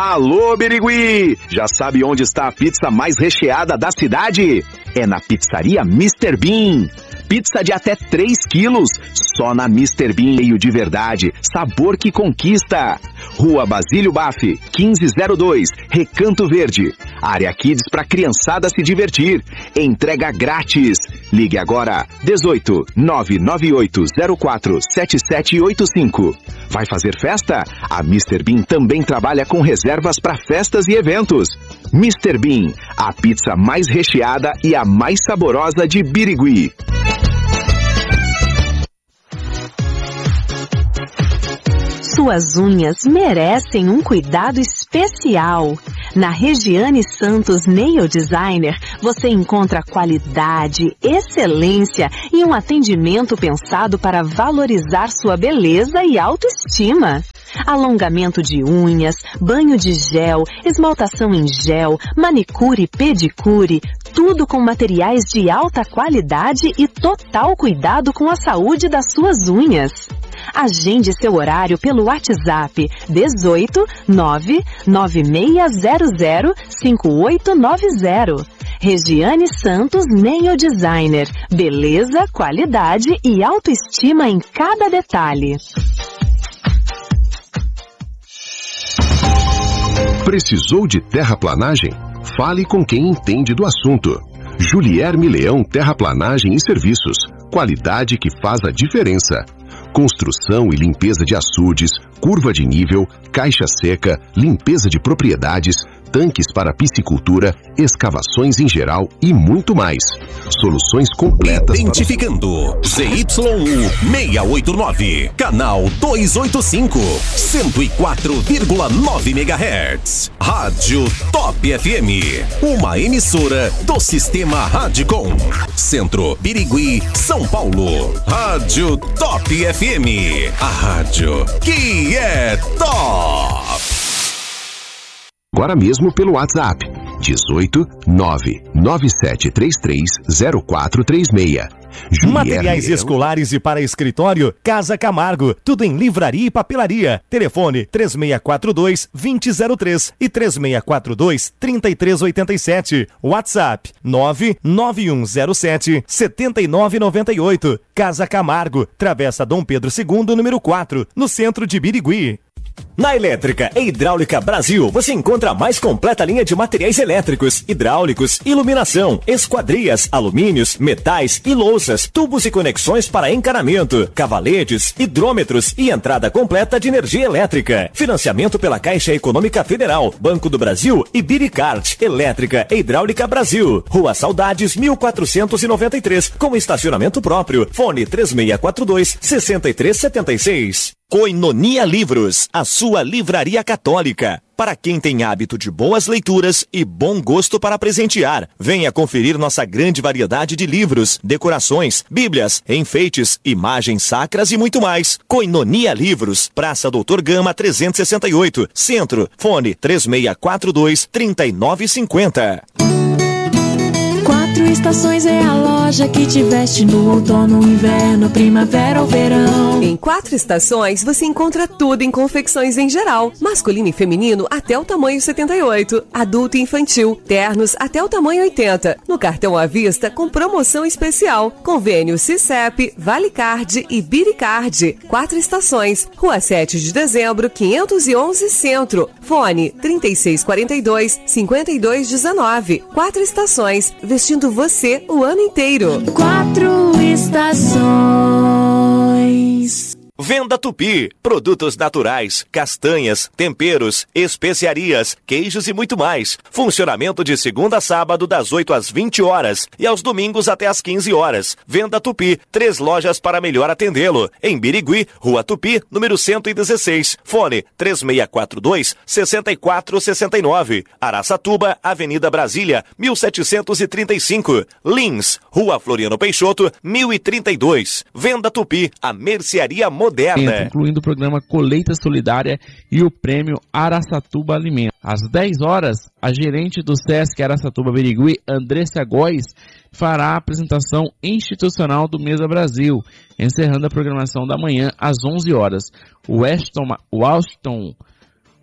Alô, Birigui! Já sabe onde está a pizza mais recheada da cidade? É na pizzaria Mr. Bean. Pizza de até 3 quilos, só na Mr. Bean, meio de verdade, sabor que conquista. Rua Basílio Baffi, 1502, Recanto Verde. Área Kids para criançada se divertir. Entrega grátis. Ligue agora, 18 998 04 7785. Vai fazer festa? A Mr. Bean também trabalha com reservas para festas e eventos. Mr. Bean, a pizza mais recheada e a mais saborosa de Birigui. Suas unhas merecem um cuidado especial. Na Regiane Santos Nail Designer, você encontra qualidade, excelência e um atendimento pensado para valorizar sua beleza e autoestima. Alongamento de unhas, banho de gel, esmaltação em gel, manicure e pedicure, tudo com materiais de alta qualidade e total cuidado com a saúde das suas unhas. Agende seu horário pelo WhatsApp 18 99600 5890. Regiane Santos Nail Designer. Beleza, qualidade e autoestima em cada detalhe. Precisou de terraplanagem? Fale com quem entende do assunto. Julierme Leão Terraplanagem e Serviços. Qualidade que faz a diferença. Construção e limpeza de açudes, curva de nível, caixa seca, limpeza de propriedades, tanques para piscicultura, escavações em geral e muito mais. Soluções completas. Identificando ZYU 689, canal 285, 104,9 MHz. Rádio Top FM, uma emissora do Sistema Radicom. Centro, Birigui, São Paulo. Rádio Top FM, a rádio que é top. Agora mesmo pelo WhatsApp, 18 99733 0436. Materiais escolares e para escritório, Casa Camargo. Tudo em livraria e papelaria. Telefone 3642-2003 e 3642-3387. WhatsApp 99107-7998. Casa Camargo, Travessa Dom Pedro II, número 4, no centro de Birigui. Na Elétrica e Hidráulica Brasil, você encontra a mais completa linha de materiais elétricos, hidráulicos, iluminação, esquadrias, alumínios, metais e louças, tubos e conexões para encanamento, cavaletes, hidrômetros e entrada completa de energia elétrica. Financiamento pela Caixa Econômica Federal, Banco do Brasil e Biricart. Elétrica e Hidráulica Brasil. Rua Saudades, 1493, com estacionamento próprio. Fone 3642-6376. Koinonia Livros, a sua livraria católica. Para quem tem hábito de boas leituras e bom gosto para presentear, venha conferir nossa grande variedade de livros, decorações, bíblias, enfeites, imagens sacras e muito mais. Koinonia Livros, Praça Doutor Gama 368, Centro, fone 3642-3950. Quatro Estações é a loja que te veste no outono, inverno, primavera ou verão. Em Quatro Estações você encontra tudo em confecções em geral, masculino e feminino até o tamanho 78, adulto e infantil, ternos até o tamanho 80, no cartão à vista com promoção especial, convênio Cicep, Valicard e Biricard. Quatro Estações, Rua 7 de Dezembro, 511 Centro, fone 3642-5219. Quatro Estações, vestindo você o ano inteiro. Quatro Estações. Venda Tupi, produtos naturais, castanhas, temperos, especiarias, queijos e muito mais. Funcionamento de segunda a sábado das 8 às 20 horas e aos domingos até às 15 horas. Venda Tupi, 3 lojas para melhor atendê-lo. Em Birigui, Rua Tupi, número 116. Fone 3642-6469. Araçatuba, Avenida Brasília, 1735. Lins, Rua Floriano Peixoto, 1032. Venda Tupi, a mercearia moderna. Incluindo o programa Colheita Solidária e o prêmio Araçatuba Alimento. Às 10 horas, a gerente do Sesc Araçatuba Birigui, Andressa Góes, fará a apresentação institucional do Mesa Brasil, encerrando a programação da manhã às 11 horas. O Austin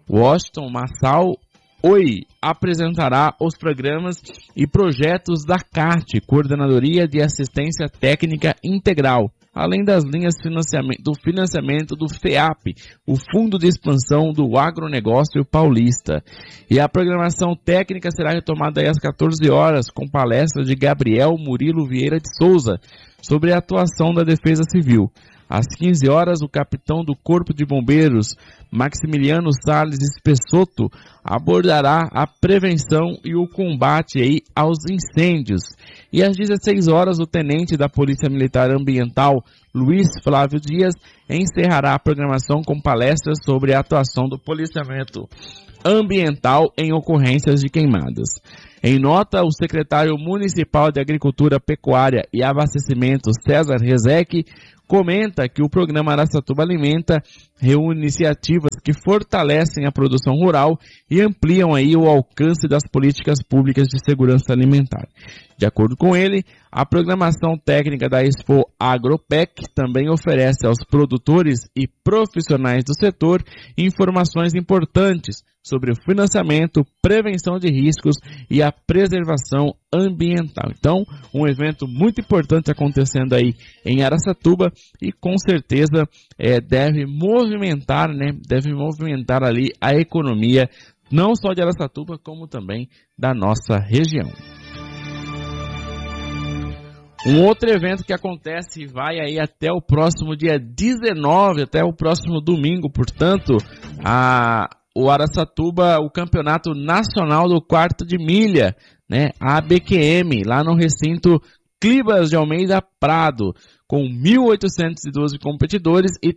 Washington Massal apresentará os programas e projetos da CAT, Coordenadoria de Assistência Técnica Integral, além das linhas do financiamento do FEAP, o Fundo de Expansão do Agronegócio Paulista. E a programação técnica será retomada aí às 14 horas, com palestra de Gabriel Murilo Vieira de Souza, sobre a atuação da Defesa Civil. Às 15 horas, o capitão do Corpo de Bombeiros, Maximiliano Salles Espessotto, abordará a prevenção e o combate aí aos incêndios. E às 16 horas, o tenente da Polícia Militar Ambiental, Luiz Flávio Dias, encerrará a programação com palestras sobre a atuação do policiamento ambiental em ocorrências de queimadas. Em nota, o secretário municipal de Agricultura, Pecuária e Abastecimento, César Rezec, comenta que o programa Araçatuba Alimenta reúne iniciativas que fortalecem a produção rural e ampliam aí o alcance das políticas públicas de segurança alimentar. De acordo com ele, a programação técnica da Expo Agropec também oferece aos produtores e profissionais do setor informações importantes sobre o financiamento, prevenção de riscos e a preservação ambiental. Então, um evento muito importante acontecendo aí em Araçatuba e com certeza deve movimentar ali a economia, não só de Araçatuba, como também da nossa região. Um outro evento que acontece e vai aí até o próximo dia 19, até o próximo domingo, portanto, o Araçatuba, o Campeonato Nacional do Quarto de Milha, né, a ABQM, lá no recinto Clibas de Almeida Prado, com 1.812 competidores e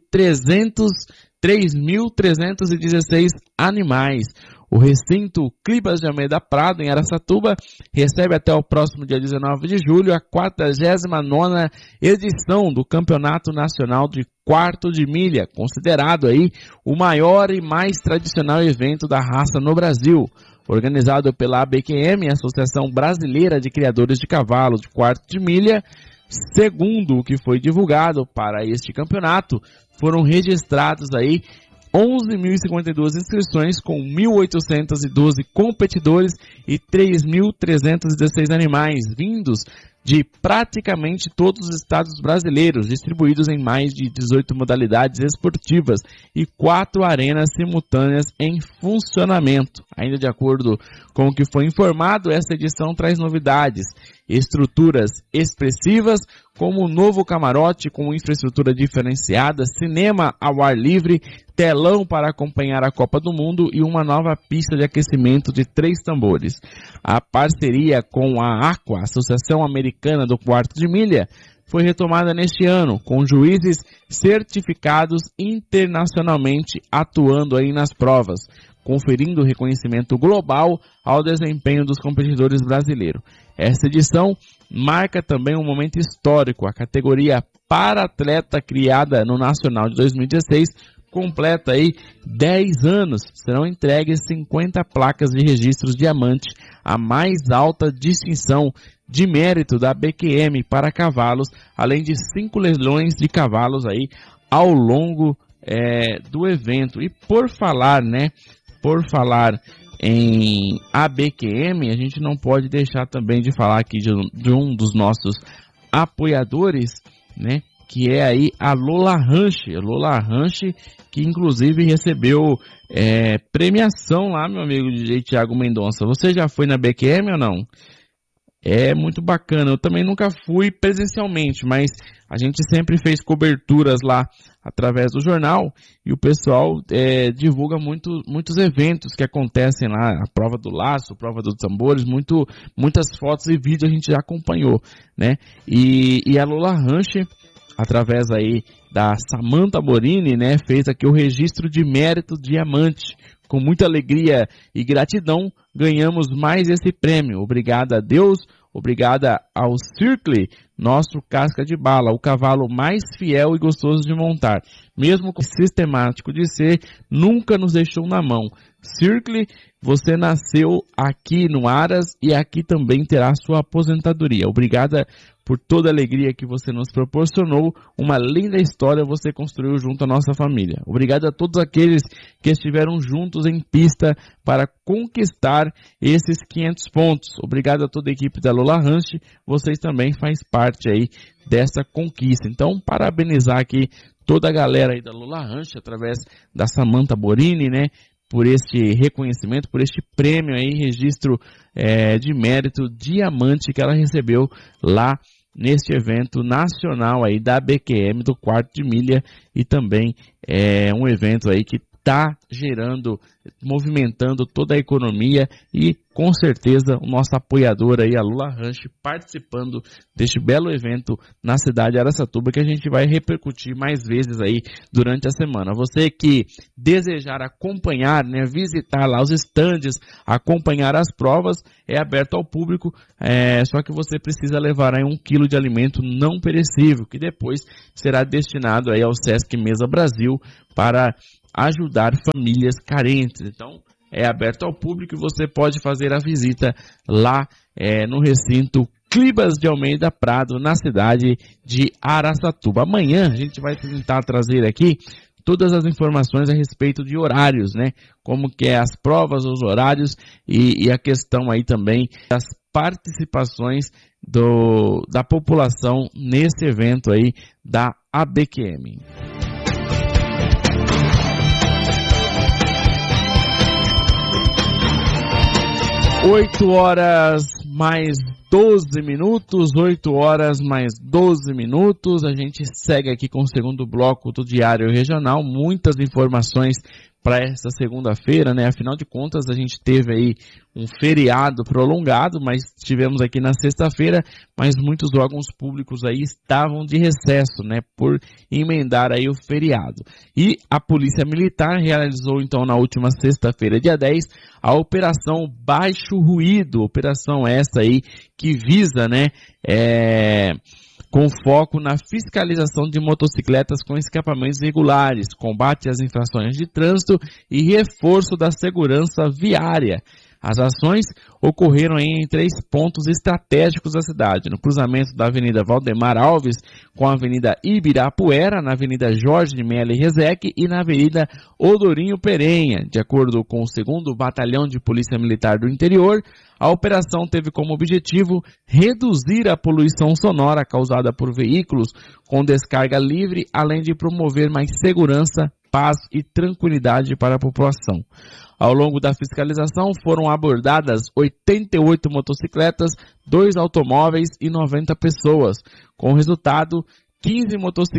3.316 animais. O recinto Clibas de Almeida Prado, em Araçatuba, recebe até o próximo dia 19 de julho a 49ª edição do Campeonato Nacional de Quarto de Milha, considerado aí o maior e mais tradicional evento da raça no Brasil. Organizado pela ABQM, Associação Brasileira de Criadores de Cavalos de Quarto de Milha, segundo o que foi divulgado para este campeonato, foram registrados aí 11.052 inscrições com 1.812 competidores e 3.316 animais vindos de praticamente todos os estados brasileiros, distribuídos em mais de 18 modalidades esportivas e 4 arenas simultâneas em funcionamento. Ainda de acordo com o que foi informado, essa edição traz novidades, estruturas expressivas, como o novo camarote com infraestrutura diferenciada, cinema ao ar livre, telão para acompanhar a Copa do Mundo e uma nova pista de aquecimento de 3 tambores. A parceria com a Aqua, Associação Americana do Quarto de Milha, foi retomada neste ano, com juízes certificados internacionalmente atuando aí nas provas, conferindo reconhecimento global ao desempenho dos competidores brasileiros. Esta edição marca também um momento histórico. A categoria para-atleta, criada no Nacional de 2016, completa aí 10 anos. Serão entregues 50 placas de registros diamante, a mais alta distinção de mérito da BQM para cavalos, além de 5 leilões de cavalos aí ao longo do evento. E por falar em ABQM, a gente não pode deixar também de falar aqui de um dos nossos apoiadores, né, que é aí a Lola Ranch. A Lola Ranch, que inclusive recebeu premiação lá, meu amigo DJ Thiago Mendonça. Você já foi na BQM ou não? É muito bacana. Eu também nunca fui presencialmente, mas a gente sempre fez coberturas lá através do jornal e o pessoal divulga muitos eventos que acontecem lá, a prova do laço, a prova dos tambores, muitas fotos e vídeos a gente já acompanhou, né? E a Lola Ranch, através aí da Samantha Borini, né, fez aqui o registro de mérito diamante. Com muita alegria e gratidão, ganhamos mais esse prêmio. Obrigada a Deus, obrigada ao Circle, nosso casca de bala, o cavalo mais fiel e gostoso de montar. Mesmo com sistemático de ser, nunca nos deixou na mão. Circle, você nasceu aqui no Aras e aqui também terá sua aposentadoria. Obrigada por toda a alegria que você nos proporcionou. Uma linda história você construiu junto à nossa família. Obrigado a todos aqueles que estiveram juntos em pista para conquistar esses 500 pontos. Obrigado a toda a equipe da Lula Ranch. Vocês também fazem parte aí dessa conquista. Então, parabenizar aqui toda a galera aí da Lula Ranch, através da Samantha Borini, né? Por este reconhecimento, por este prêmio aí, registro de mérito diamante que ela recebeu lá neste evento nacional aí da BQM do quarto de milha, e também um evento aí que está gerando, movimentando toda a economia, e com certeza o nosso apoiador aí, a Lula Ranch, participando deste belo evento na cidade de Araçatuba, que a gente vai repercutir mais vezes aí durante a semana. Você que desejar acompanhar, né, visitar lá os estandes, acompanhar as provas, é aberto ao público, só que você precisa levar aí 1 quilo de alimento não perecível, que depois será destinado aí ao Sesc Mesa Brasil para ajudar famílias carentes. Então, é aberto ao público e você pode fazer a visita lá no recinto Clibas de Almeida Prado, na cidade de Araçatuba. Amanhã a gente vai tentar trazer aqui todas as informações a respeito de horários, né? Como que é as provas, os horários e a questão aí também das participações da população nesse evento aí da ABQM. 8 horas mais 12 minutos, 8 horas mais 12 minutos, a gente segue aqui com o segundo bloco do Diário Regional, muitas informações para essa segunda-feira, né? Afinal de contas, a gente teve aí um feriado prolongado, mas tivemos aqui na sexta-feira, mas muitos órgãos públicos aí estavam de recesso, né? Por emendar aí o feriado. E a Polícia Militar realizou, então, na última sexta-feira, dia 10, a Operação Baixo Ruído, operação essa aí que visa, né, com foco na fiscalização de motocicletas com escapamentos irregulares, combate às infrações de trânsito e reforço da segurança viária. As ações ocorreram em 3 pontos estratégicos da cidade, no cruzamento da Avenida Valdemar Alves com a Avenida Ibirapuera, na Avenida Jorge de Melo e Rezec e na Avenida Odorinho Perenha. De acordo com o 2º Batalhão de Polícia Militar do Interior, a operação teve como objetivo reduzir a poluição sonora causada por veículos com descarga livre, além de promover mais segurança, paz e tranquilidade para a população. Ao longo da fiscalização foram abordadas 88 motocicletas, 2 automóveis e 90 pessoas. Com o resultado, 15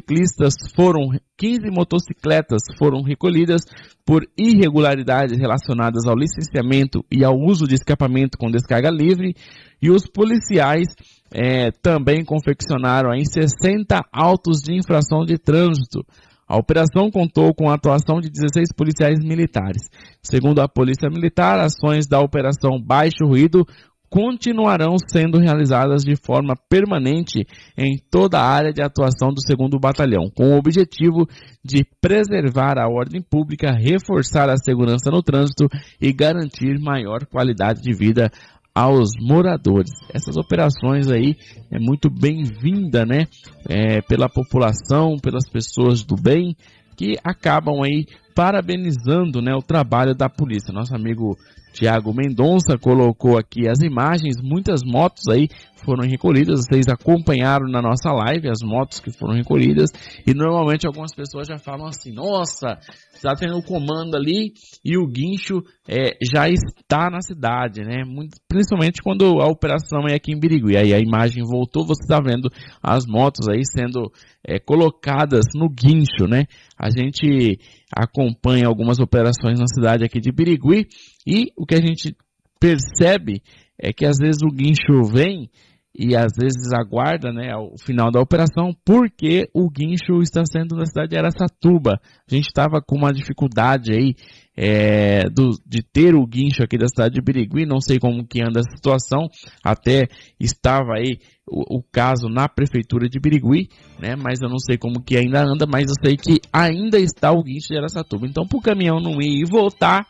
motocicletas foram recolhidas por irregularidades relacionadas ao licenciamento e ao uso de escapamento com descarga livre, e os policiais também confeccionaram aí 60 autos de infração de trânsito. A operação contou com a atuação de 16 policiais militares. Segundo a Polícia Militar, ações da Operação Baixo Ruído continuarão sendo realizadas de forma permanente em toda a área de atuação do 2º Batalhão, com o objetivo de preservar a ordem pública, reforçar a segurança no trânsito e garantir maior qualidade de vida aos moradores. Essas operações aí é muito bem-vinda, né? Pela população, pelas pessoas do bem, que acabam aí parabenizando, né, o trabalho da polícia. Nosso amigo Tiago Mendonça colocou aqui as imagens, muitas motos aí foram recolhidas, vocês acompanharam na nossa live as motos que foram recolhidas, e normalmente algumas pessoas já falam assim: nossa, está tendo o comando ali e o guincho já está na cidade, né? Principalmente quando a operação é aqui em Birigui. Aí a imagem voltou, você está vendo as motos aí sendo colocadas no guincho, né? A gente acompanha algumas operações na cidade aqui de Birigui, e o que a gente percebe é que às vezes o guincho vem e às vezes aguarda, né, o final da operação, porque o guincho está sendo na cidade de Araçatuba. A gente estava com uma dificuldade aí de ter o guincho aqui da cidade de Birigui, não sei como que anda a situação, até estava aí o caso na prefeitura de Birigui, né, mas eu não sei como que ainda anda, mas eu sei que ainda está o guincho de Araçatuba. Então, para o caminhão não ir e voltar,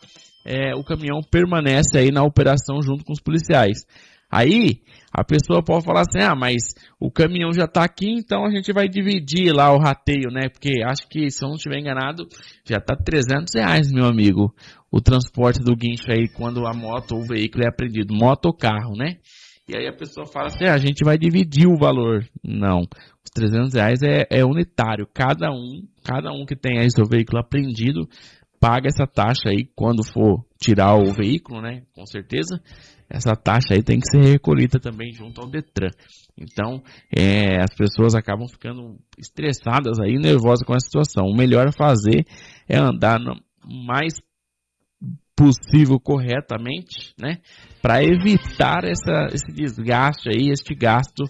o caminhão permanece aí na operação junto com os policiais. Aí, a pessoa pode falar assim, mas o caminhão já está aqui, então a gente vai dividir lá o rateio, né? Porque acho que, se eu não estiver enganado, já está R$300, meu amigo, o transporte do guincho aí, quando a moto ou o veículo é apreendido, moto ou carro, né? E aí a pessoa fala assim, a gente vai dividir o valor. Não, os R$300 é unitário, cada um que tem aí seu veículo apreendido, paga essa taxa aí quando for tirar o veículo, né? Com certeza. Essa taxa aí tem que ser recolhida também junto ao Detran. Então, as pessoas acabam ficando estressadas aí, nervosas com a situação. O melhor a fazer é andar no mais possível corretamente, né? Para evitar esse desgaste aí, este gasto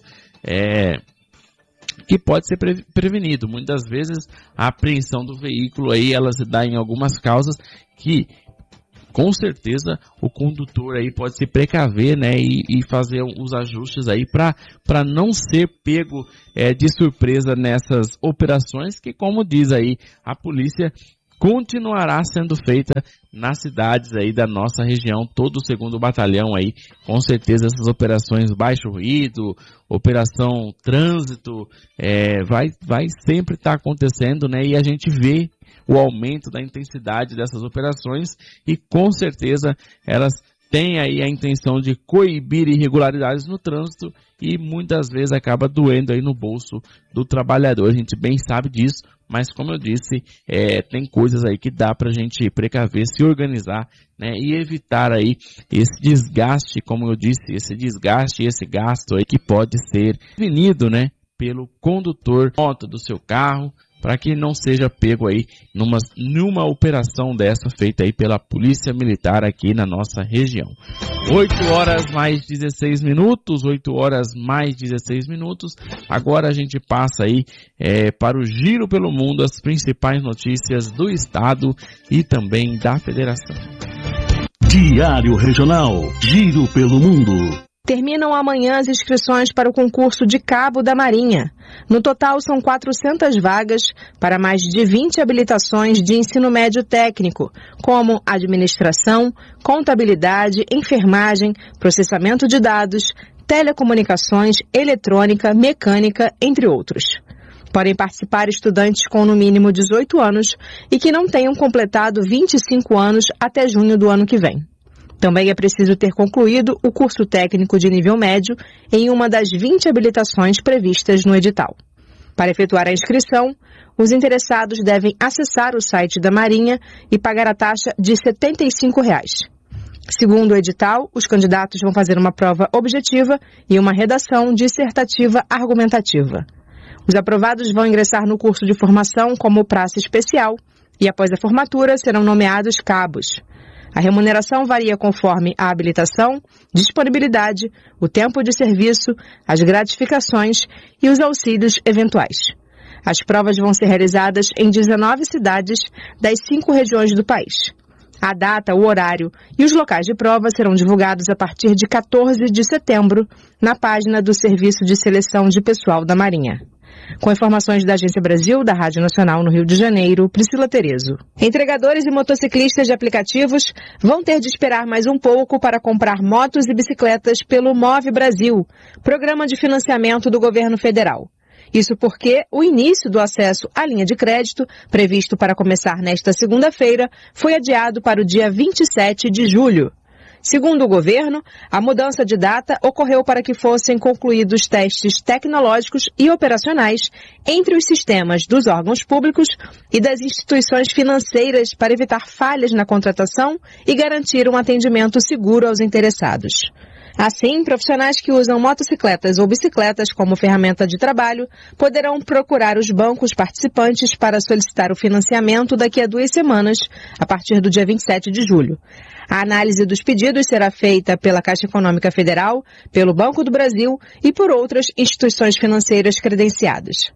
que pode ser prevenido. Muitas vezes a apreensão do veículo aí, ela se dá em algumas causas que, com certeza, o condutor aí pode se precaver, né, e fazer os ajustes aí para não ser pego de surpresa nessas operações que, como diz aí a polícia, continuará sendo feita nas cidades aí da nossa região, todo o 2º Batalhão aí, com certeza essas operações baixo ruído, operação trânsito, vai sempre estar acontecendo, né, e a gente vê o aumento da intensidade dessas operações e com certeza elas têm aí a intenção de coibir irregularidades no trânsito e muitas vezes acaba doendo aí no bolso do trabalhador. A gente bem sabe disso, mas como eu disse, tem coisas aí que dá pra gente precaver, se organizar, né, e evitar aí esse desgaste, como eu disse, esse desgaste, esse gasto aí que pode ser prevenido, né, pelo condutor do seu carro, para que não seja pego aí numa operação dessa feita aí pela Polícia Militar aqui na nossa região. 8h mais 16 minutos, 8h mais 16 minutos. Agora a gente passa aí para o Giro pelo Mundo, as principais notícias do estado e também da federação. Diário Regional, Giro pelo Mundo. Terminam amanhã as inscrições para o concurso de Cabo da Marinha. No total, são 400 vagas para mais de 20 habilitações de ensino médio técnico, como administração, contabilidade, enfermagem, processamento de dados, telecomunicações, eletrônica, mecânica, entre outros. Podem participar estudantes com no mínimo 18 anos e que não tenham completado 25 anos até junho do ano que vem. Também é preciso ter concluído o curso técnico de nível médio em uma das 20 habilitações previstas no edital. Para efetuar a inscrição, os interessados devem acessar o site da Marinha e pagar a taxa de R$ 75. Segundo o edital, os candidatos vão fazer uma prova objetiva e uma redação dissertativa argumentativa. Os aprovados vão ingressar no curso de formação como praça especial e, após a formatura, serão nomeados cabos. A remuneração varia conforme a habilitação, disponibilidade, o tempo de serviço, as gratificações e os auxílios eventuais. As provas vão ser realizadas em 19 cidades das 5 regiões do país. A data, o horário e os locais de prova serão divulgados a partir de 14 de setembro na página do Serviço de Seleção de Pessoal da Marinha. Com informações da Agência Brasil, da Rádio Nacional no Rio de Janeiro, Priscila Terezo. Entregadores e motociclistas de aplicativos vão ter de esperar mais um pouco para comprar motos e bicicletas pelo Move Brasil, programa de financiamento do governo federal. Isso porque o início do acesso à linha de crédito, previsto para começar nesta segunda-feira, foi adiado para o dia 27 de julho. Segundo o governo, a mudança de data ocorreu para que fossem concluídos testes tecnológicos e operacionais entre os sistemas dos órgãos públicos e das instituições financeiras para evitar falhas na contratação e garantir um atendimento seguro aos interessados. Assim, profissionais que usam motocicletas ou bicicletas como ferramenta de trabalho poderão procurar os bancos participantes para solicitar o financiamento daqui a 2 semanas, a partir do dia 27 de julho. A análise dos pedidos será feita pela Caixa Econômica Federal, pelo Banco do Brasil e por outras instituições financeiras credenciadas.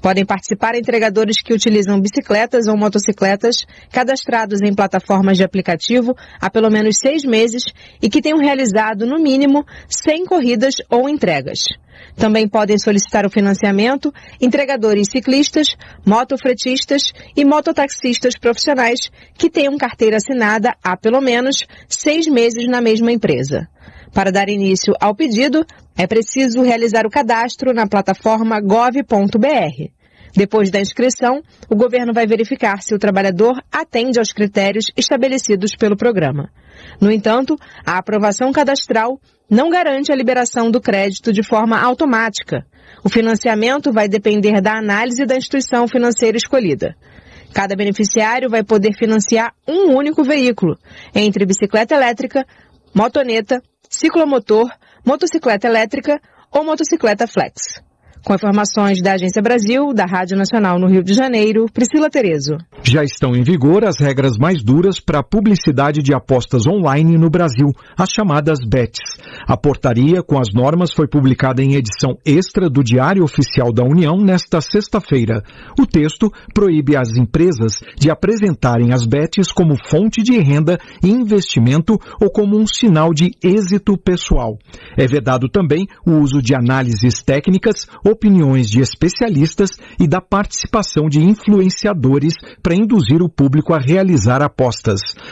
Podem participar entregadores que utilizam bicicletas ou motocicletas cadastrados em plataformas de aplicativo há pelo menos 6 meses e que tenham realizado, no mínimo, 100 corridas ou entregas. Também podem solicitar o financiamento entregadores ciclistas, motofretistas e mototaxistas profissionais que tenham carteira assinada há pelo menos 6 meses na mesma empresa. Para dar início ao pedido, é preciso realizar o cadastro na plataforma gov.br. Depois da inscrição, o governo vai verificar se o trabalhador atende aos critérios estabelecidos pelo programa. No entanto, a aprovação cadastral não garante a liberação do crédito de forma automática. O financiamento vai depender da análise da instituição financeira escolhida. Cada beneficiário vai poder financiar um único veículo, entre bicicleta elétrica, motoneta, ciclomotor, motocicleta elétrica ou motocicleta flex. Com informações da Agência Brasil, da Rádio Nacional no Rio de Janeiro, Priscila Terezo. Já estão em vigor as regras mais duras para a publicidade de apostas online no Brasil, as chamadas bets. A portaria com as normas foi publicada em edição extra do Diário Oficial da União nesta sexta-feira. O texto proíbe as empresas de apresentarem as bets como fonte de renda e investimento ou como um sinal de êxito pessoal. É vedado também o uso de análises técnicas, opiniões de especialistas e da participação de influenciadores para induzir o público a realizar apostas.